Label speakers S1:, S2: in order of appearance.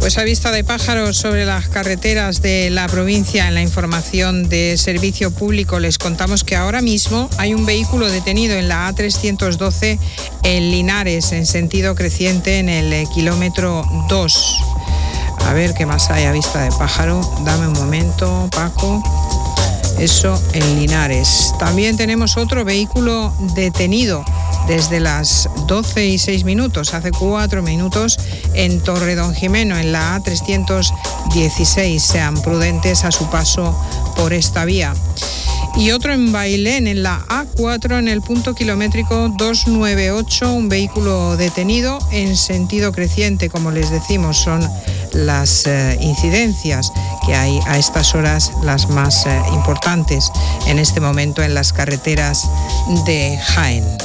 S1: Pues a vista de pájaros sobre las carreteras de la provincia, en la información de servicio público les contamos que ahora mismo hay un vehículo detenido en la A312 en Linares, en sentido creciente en el kilómetro 2. A ver qué más hay a vista de pájaro. Dame un momento, Paco. Eso en Linares. También tenemos otro vehículo detenido desde las 12:06, hace 4 minutos, en Torredonjimeno, en la A316. Sean prudentes a su paso por esta vía. Y otro en Bailén, en la A4, en el punto kilométrico 298, un vehículo detenido en sentido creciente. Como les decimos, son las incidencias que hay a estas horas las más importantes en este momento en las carreteras de Jaén.